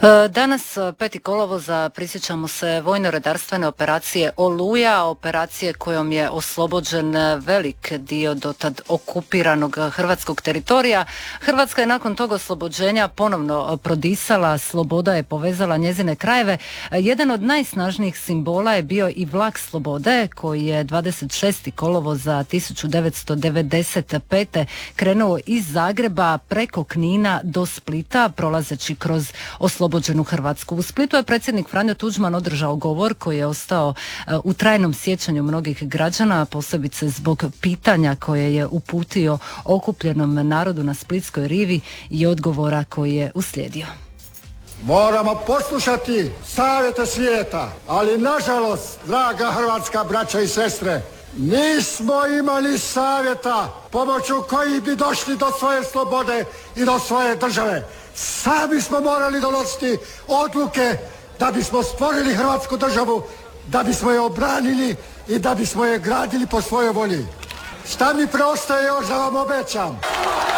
Danas, 5. kolovoza, prisjećamo se vojno-redarstvene operacije Oluja, operacije kojom je oslobođen velik dio dotad okupiranog hrvatskog teritorija. Hrvatska je nakon tog oslobođenja ponovno prodisala, sloboda je povezala njezine krajeve. Jedan od najsnažnijih simbola je bio i vlak slobode koji je 26. kolovoza 1995. krenuo iz Zagreba preko Knina do Splita, prolazeći kroz oslobođenu Hrvatsku. U Splitu je predsjednik Franjo Tuđman održao govor koji je ostao u trajnom sjećanju mnogih građana, posebice zbog pitanja koje je uputio okupljenom narodu na Splitskoj rivi i odgovora koji je uslijedio. Moramo poslušati savjete svijeta, ali nažalost, draga hrvatska braća i sestre, nismo imali savjeta pomoću kojih bi došli do svoje slobode i do svoje države. Sami smo morali donositi odluke da bismo stvorili Hrvatsku državu, da bismo je obranili i da bismo je gradili po svojoj volji. Šta mi preostaje još da vam obećam?